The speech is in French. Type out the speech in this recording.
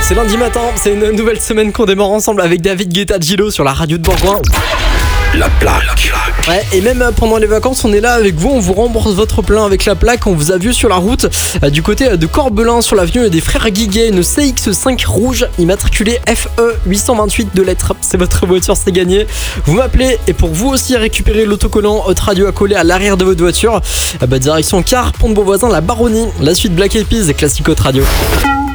C'est lundi matin, c'est une nouvelle semaine qu'on démarre ensemble avec David Guetta Gilo sur la radio de Bourgoin. La plaque. Ouais, et même pendant les vacances, on est là avec vous, on vous rembourse votre plein avec la plaque. On vous a vu sur la route du côté de Corbelin sur l'avenue des Frères Guiguet, une CX5 rouge immatriculée FE 828 de lettres. C'est votre voiture, c'est gagné. Vous m'appelez et pour vous aussi récupérer l'autocollant Hot Radio à coller à l'arrière de votre voiture, direction Car, Pont de Beauvoisin, la Baronnie, la suite Black Eyed Peas et classique Hot Radio.